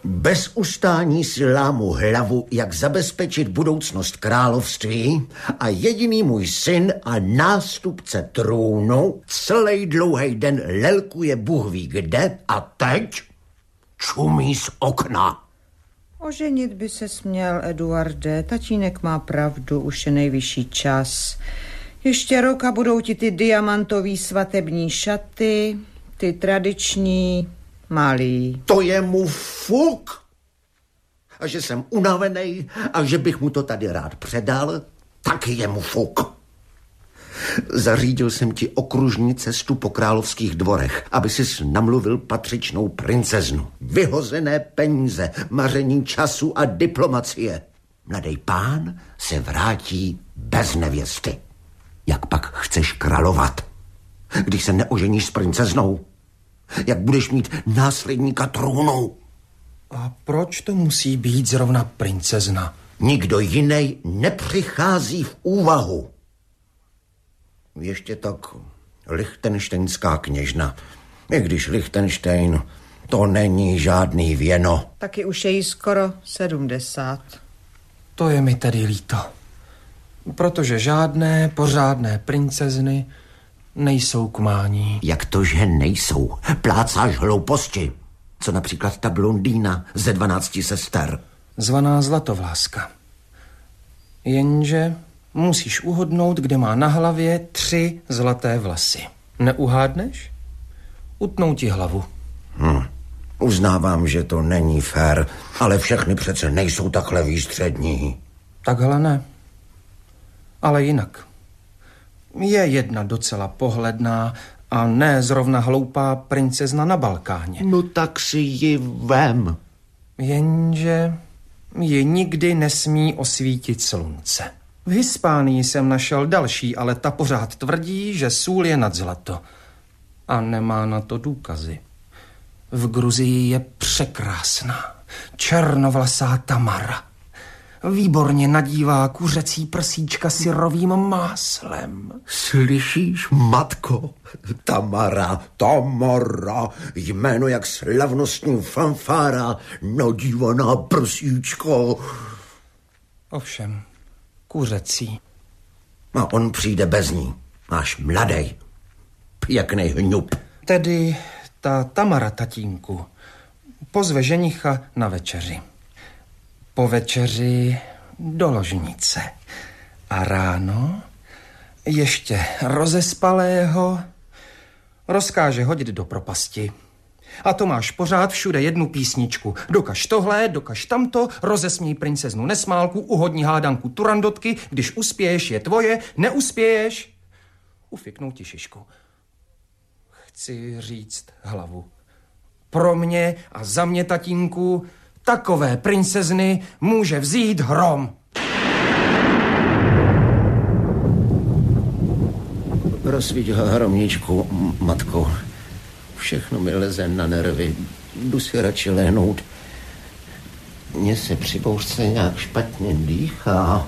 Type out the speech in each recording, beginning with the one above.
Bez ustání si lámu hlavu, jak zabezpečit budoucnost království a jediný můj syn a nástupce trůnu celý dlouhý den lelkuje Bůh ví kde a teď čumí z okna. Oženit by se směl, Eduarde. Tatínek má pravdu, už je nejvyšší čas. Ještě rok a budou ti ty diamantový svatební šaty, ty tradiční, malý. To je mu fuk. A že jsem unavený a že bych mu to tady rád předal, taky je mu fuk. Zařídil jsem ti okružní cestu po královských dvorech, aby sis namluvil patřičnou princeznu. Vyhozené peníze, maření času a diplomacie. Mladý pán se vrátí bez nevěsty. Jak pak chceš královat, když se neoženíš s princeznou? Jak budeš mít následníka trůnu? A proč to musí být zrovna princezna? Nikdo jiný nepřichází v úvahu. Ještě tak lichtenštejnská kněžna. I když Lichtenštejn, to není žádný věno. Taky už je jí skoro 70. To je mi tedy líto. Protože žádné pořádné princezny nejsou k mání. Jak to, že nejsou? Plácáš hlouposti. Co například ta blondýna ze 12 sester? Zvaná Zlatovláska. Jenže musíš uhodnout, kde má na hlavě 3 zlaté vlasy. Neuhádneš? Utnou ti hlavu. Uznávám, že to není fér, ale všechny přece nejsou takhle výstřední. Takhle ne. Ale jinak. Je jedna docela pohledná a ne zrovna hloupá princezna na Balkáně. No tak si ji vem. Jenže ji nikdy nesmí osvítit slunce. V Hispánii jsem našel další, ale ta pořád tvrdí, že sůl je nad zlato. A nemá na to důkazy. V Gruzii je překrásná, černovlasá Tamara. Výborně nadívá kuřecí prsíčka syrovým máslem. Slyšíš, matko? Tamara, jméno jak slavnostní fanfára, nadívaná prsíčko. Ovšem, kuřecí. A on přijde bez ní, máš mladej, pěknej hňup. Tedy ta Tamara, tatínku, pozve ženicha na večeři. Po večeři do ložnice. A ráno ještě rozespalého rozkáže hodit do propasti. A to máš pořád všude jednu písničku. Dokaž tohle, dokaž tamto, rozesměj princeznu Nesmálku, uhodni hádanku Turandotky, když uspěješ, je tvoje, neuspěješ, ufiknou ti šišku. Chci říct hlavu. Pro mě a za mě, tatínku, takové princezny může vzít hrom. Rozsvíť hromničku, matko. Všechno mi leze na nervy. Jdu si radši lehnout. Mně se při bouřce nějak špatně dýchá.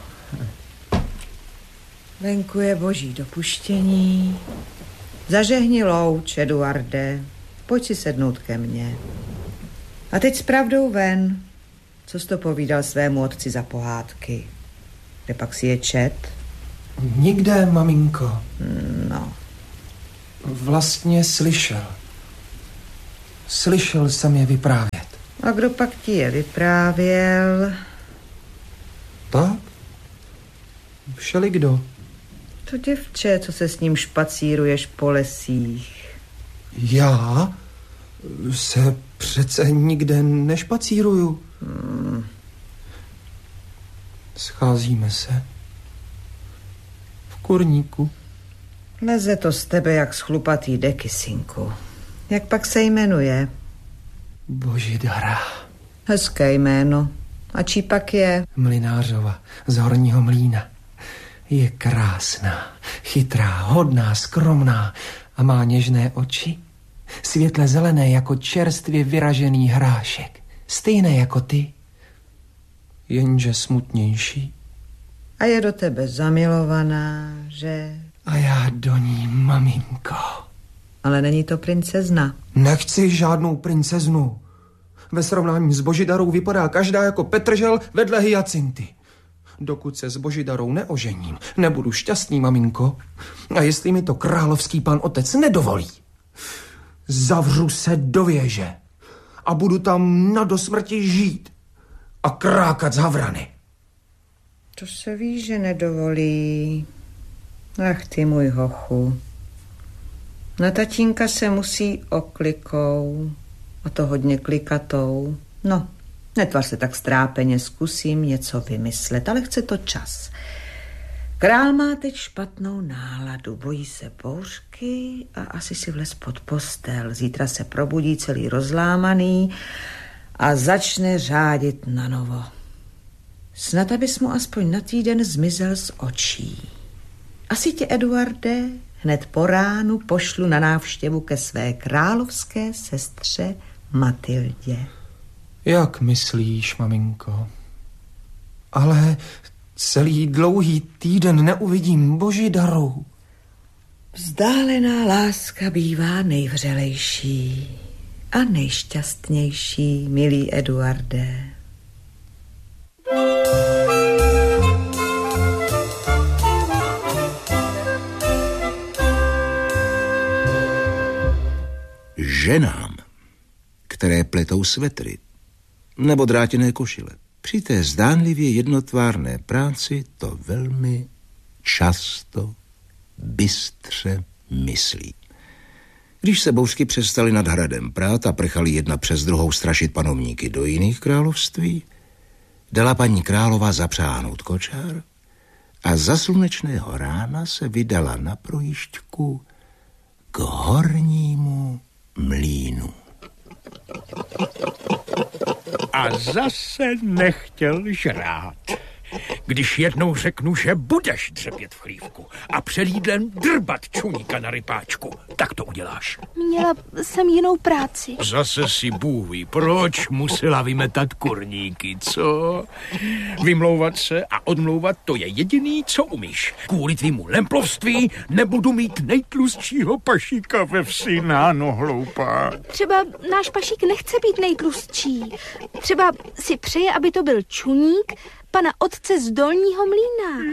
Venku je boží dopuštění. Zažehni louč, Eduarde. Pojď si sednout ke mně. A teď s pravdou ven. Co jsi to povídal svému otci za pohádky? Kde pak si je čet? Nikde, maminko. No. Vlastně slyšel. Slyšel jsem je vyprávět. A kdo pak ti je vyprávěl? Tak? Všelikdo. To děvče, co se s ním špacíruješ po lesích. Já se přece nikde nešpacíruju. Scházíme se v kurníku. Leze to z tebe jak z chlupatý deky, synku. Jak pak se jmenuje? Božidara. Hezké jméno. A čí pak je? Mlynářova z Horního Mlýna. Je krásná, chytrá, hodná, skromná a má něžné oči. Světle zelené jako čerstvě vyražený hrášek. Stejné jako ty. Jenže smutnější. A je do tebe zamilovaná, že? A já do ní, maminko. Ale není to princezna. Nechci žádnou princeznu. Ve srovnání s Božidarou vypadá každá jako Petržel vedle hyacinty. Dokud se s Božidarou neožením, nebudu šťastný, maminko. A jestli mi to královský pan otec nedovolí, zavřu se do věže a budu tam na dosmrti žít a krákat z havrany. To se ví, že nedovolí. Ach ty, můj hochu. Na tatínka se musí oklikou, a to hodně klikatou. No, netvař se tak strápeně, zkusím něco vymyslet, ale chce to čas. Král má teď špatnou náladu, bojí se bouřky a asi si vlez pod postel. Zítra se probudí celý rozlámaný a začne řádit na novo. Snad, abys mu aspoň na týden zmizel z očí. Asi tě, Eduarde, hned po ránu pošlu na návštěvu ke své královské sestře Matildě. Jak myslíš, maminko? Ale celý dlouhý týden neuvidím Božidaru. Vzdálená láska bývá nejvřelejší a nejšťastnější, milý Eduarde. Ženám, které pletou svetry nebo drátěné košile, při té zdánlivě jednotvárné práci to velmi často bystře myslí. Když se bouřky přestaly nad hradem prát a prchali jedna přes druhou strašit panovníky do jiných království, dala paní králová zapřáhnout kočár a za slunečného rána se vydala na projížďku k hornímu mlýnu. A zase nechtěl žrát. Když jednou řeknu, že budeš dřepět v chlívku a před jídlem drbat čuníka na rypáčku, tak to uděláš. Měla jsem jinou práci. Zase si Bůh ví, proč musela vymetat kurníky, co? Vymlouvat se a odmlouvat, to je jediný, co umíš. Kvůli tvýmu lemplovství nebudu mít nejtlustšího pašíka ve vsi, náno hloupá. Třeba náš pašík nechce být nejtlustší. Třeba si přeje, aby to byl čuník pana otce z dolního mlýna.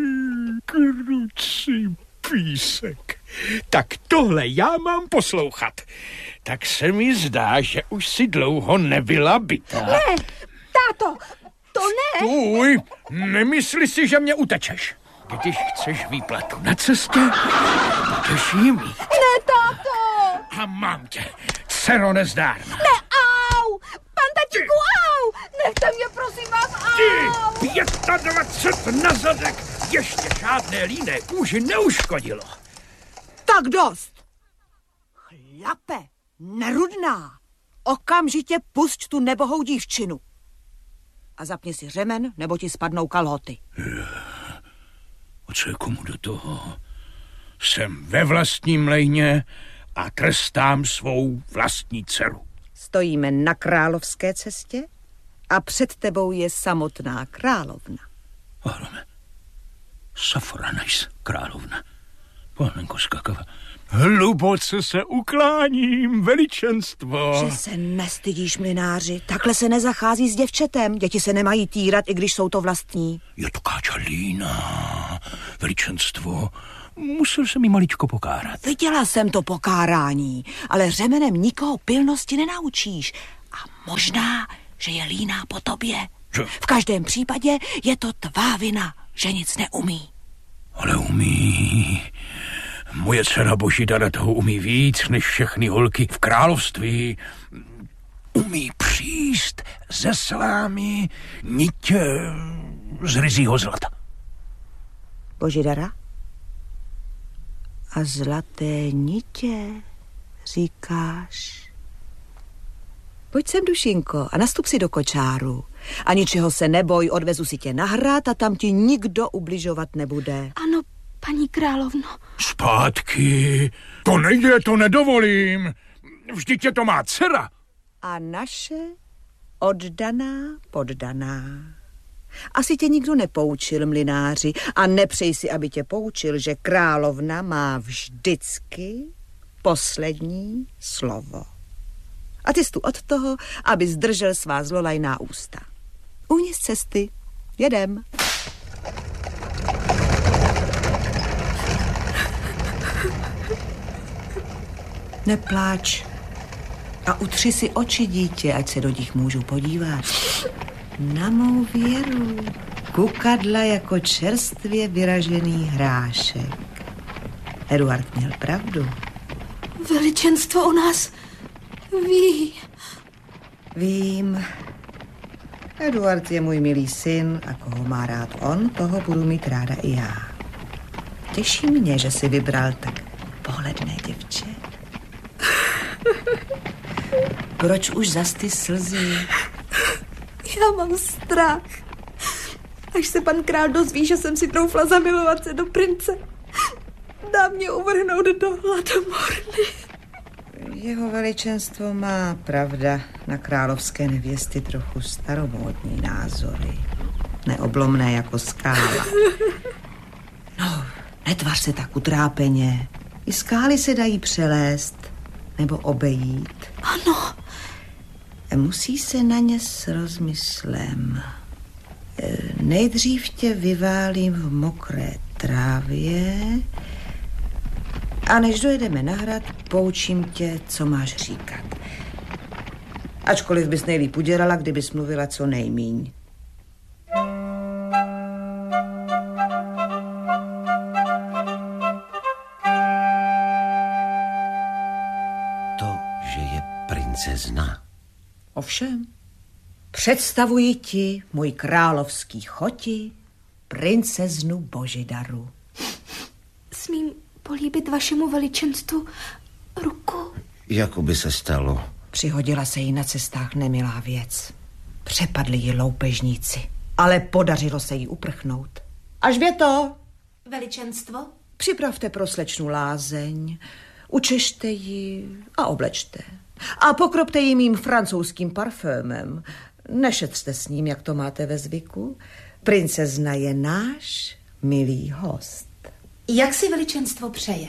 Krucí písek. Tak tohle já mám poslouchat. Tak se mi zdá, že už si dlouho nebyla bitá. Ne, táto, to ne. Stůj, nemysli si, že mě utečeš. Když chceš výplatu na cestě, budeš jí mít. Ne, táto. A mám tě, dcero nezdárná. Ne, au, pan tatíku, au. Nechte mě, prosím vás, au. Ty, 25 na zadek, ještě žádné líné kůži neuškodilo. Tak dost. Chlape, nerudná, okamžitě pusť tu nebohou dívčinu. A zapni si řemen, nebo ti spadnou kalhoty. A co je komu do toho? Jsem ve vlastním mlejně a trestám svou vlastní dceru. Stojíme na královské cestě a před tebou je samotná královna. Ahlome, Saforanajs, královna. Panenko skakava. Hluboce se ukláním, veličenstvo. Že se nestydíš, mlynáři. Takhle se nezachází s děvčetem. Děti se nemají týrat, i když jsou to vlastní. Je to káča lína, veličenstvo. Musel jsem jí maličko pokárat. Viděla jsem to pokárání, ale řemenem nikoho pilnosti nenaučíš. A možná, že je líná po tobě. Že? V každém případě je to tvá vina, že nic neumí. Ale umí. Moje dcera Božidara toho umí víc než všechny holky v království. Umí příst ze slámy nitě z ryzího zlata. Božidara? A zlaté nitě, říkáš? Pojď sem, dušinko, a nastup si do kočáru. A ničeho se neboj, odvezu si tě na hrad a tam ti nikdo ubližovat nebude. Ano, paní královno. Zpátky. To nejde, to nedovolím. Vždyť je to má dcera. A naše oddaná, poddaná. Asi tě nikdo nepoučil, mlynáři, a nepřej si, aby tě poučil, že královna má vždycky poslední slovo. A ty jsi tu od toho, aby zdržel svá zlolajná ústa. Uhni z cesty. Jedem. Nepláč. A utři si oči, dítě, ať se do nich můžu podívat. Na mou věru. Kukadla jako čerstvě vyražený hrášek. Eduard měl pravdu. Veličenstvo o nás ví. Vím. Eduard je můj milý syn a koho má rád on, toho budu mít ráda i já. Těší mě, že si vybral tak pohledné děvče. Proč už zas ty slzy? Já mám strach. Až se pan král dozví, že jsem si troufla zamilovat se do prince, dá mě uvrhnout do hladomorny. Jeho veličenstvo má, pravda, na královské nevěsty trochu staromódní názory. Neoblomné jako skála. No, netvař se tak utrápeně. I skály se dají přelézt nebo obejít. Ano. Musí se na ně s rozmyslem. Nejdřív tě vyválím v mokré trávě a než dojedeme na hrad, poučím tě, co máš říkat. Ačkoliv bys nejlíp udělala, kdybys mluvila co nejmíň. To, že je princezna. Ovšem, představuji ti, můj královský choti, princeznu Božidaru. Smím políbit vašemu veličenstvu ruku? Jako by se stalo. Přihodila se jí na cestách nemilá věc. Přepadli ji loupežníci, ale podařilo se jí uprchnout. Alžběto! Veličenstvo? Připravte pro slečnu lázeň, učešte ji a oblečte. A pokropte ji mým francouzským parfémem. Nešetřte s ním, jak to máte ve zvyku. Princezna je náš milý host. Jak si veličenstvo přeje?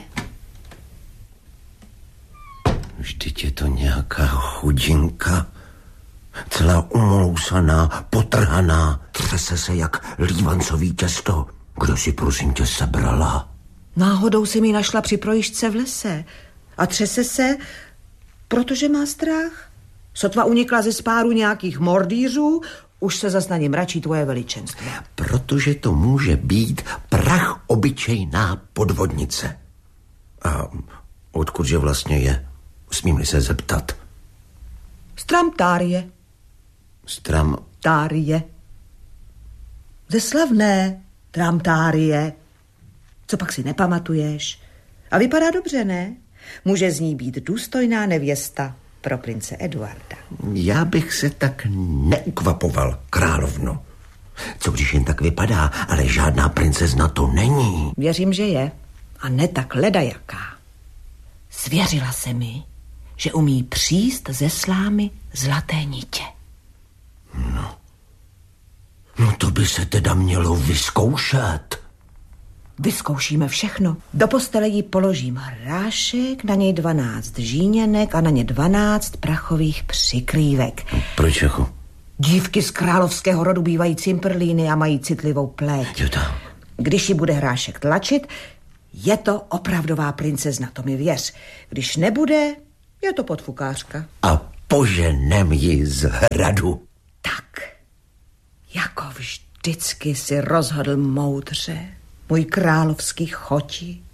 Vždyť je to nějaká chudinka. Celá umolousaná, potrhaná. Třese se jak lívancový těsto. Kdo si prosím tě sebrala? Náhodou si mi našla při projížďce v lese. A třese se, protože má strach. Sotva unikla ze spáru nějakých mordýřů, už se zas na ně mračí tvoje veličenstvo. Protože to může být prach obyčejná podvodnice. A odkudže vlastně je? Smím-li se zeptat? Stramtárie. Tárie. Ze slavné Tramtárie. Co pak si nepamatuješ? A vypadá dobře, ne? Může z ní být důstojná nevěsta pro prince Eduarda. Já bych se tak neukvapoval, královno. Co když jen tak vypadá, ale žádná princezna to není. Věřím, že je. A ne tak ledajaká. Svěřila se mi, že umí příst ze slámy zlaté nitě. No to by se teda mělo vyzkoušet. Vyzkoušíme všechno. Do postele jí položím hrášek, na něj 12 žíněnek a na ně 12 prachových přikrývek. Proč jako? Dívky z královského rodu bývají cimprlíny a mají citlivou pleť. Juta. Když ji bude hrášek tlačit, je to opravdová princezna, to mi věř. Když nebude, je to podfukářka. A poženem ji z hradu. Tak, jako vždycky si rozhodl moudře, můj královský choti.